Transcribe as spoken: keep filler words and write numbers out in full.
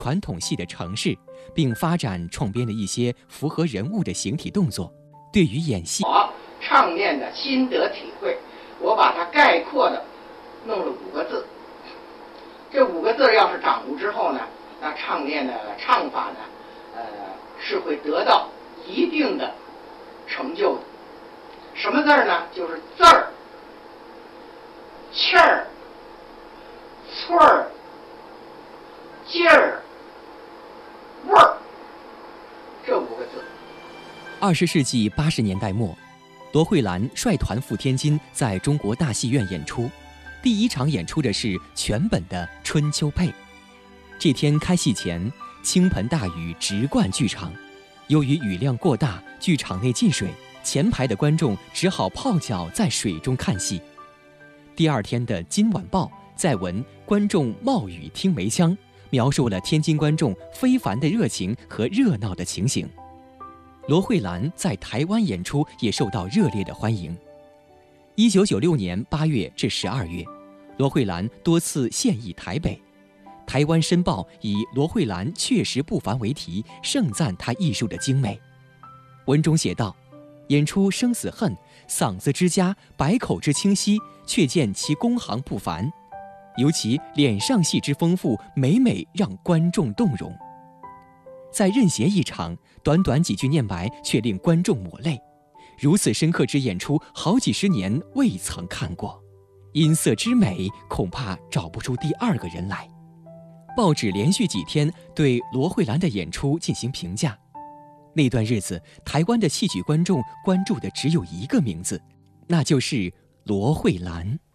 传统戏的程式，并发展创编了一些符合人物的形体动作。对于演戏唱念的心得体会，我把它概括的弄了五个字。这五个字要是掌握之后呢，那唱念的唱法呢，呃，是会得到一定的成就的。什么字呢？就是字儿、气儿、寸儿、劲儿、味儿，这五个字。 二十世纪八十年代末，罗慧兰率团赴天津，在中国大戏院演出。第一场演出的是全本的《春秋配》。这天开戏前，倾盆大雨直灌剧场，由于雨量过大，剧场内进水，前排的观众只好泡脚在水中看戏。第二天的《今晚报》在文观众冒雨听梅腔，描述了天津观众非凡的热情和热闹的情形。罗慧兰在台湾演出也受到热烈的欢迎。一九九六年八月至十二月，罗慧兰多次现役台北。台湾申报以罗慧兰确实不凡为题，盛赞她艺术的精美。文中写道：演出生死恨，嗓子之佳，百口之清晰，却见其工行不凡，尤其脸上戏之丰富，每每让观众动容。在任贤一场，短短几句念白却令观众抹泪。如此深刻之演出，好几十年未曾看过，音色之美，恐怕找不出第二个人来。报纸连续几天对罗慧兰的演出进行评价。那段日子，台湾的戏曲观众关注的只有一个名字，那就是罗慧兰。